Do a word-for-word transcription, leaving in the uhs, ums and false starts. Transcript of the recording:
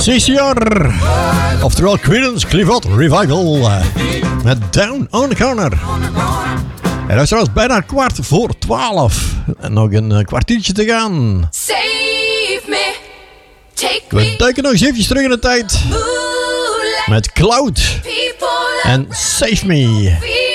C C R. Oftewel Creedence Clearwater Revival. Uh, met Down on the Corner. En dat is trouwens bijna kwart voor twaalf. En nog een uh, kwartiertje te gaan. Save me. Take We me. duiken nog eens eventjes terug in de tijd. Moonlight Met Cloud. people En Save Me. feel